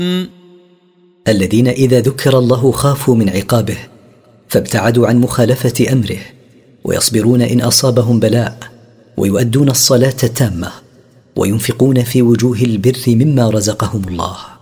الذين إذا ذكر الله خافوا من عقابه فابتعدوا عن مخالفة أمره، ويصبرون إن أصابهم بلاء، ويؤدون الصلاة التامة، وينفقون في وجوه البر مما رزقهم الله.